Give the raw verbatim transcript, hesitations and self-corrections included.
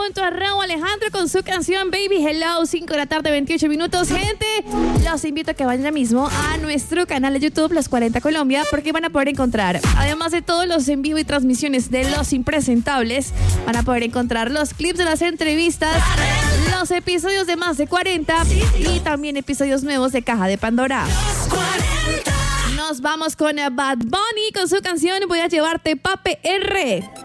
junto a Raúl Alejandro con su canción Baby Hello, cinco de la tarde, veintiocho minutos. Gente, los invito a que vayan ya mismo a nuestro canal de YouTube, Los cuarenta Colombia, porque van a poder encontrar, además de todos los en vivo y transmisiones de Los Impresentables, van a poder encontrar los clips de las entrevistas, los episodios de Más de cuarenta y también episodios nuevos de Caja de Pandora. Nos vamos con Bad Bunny con su canción Voy a llevarte pa' P R.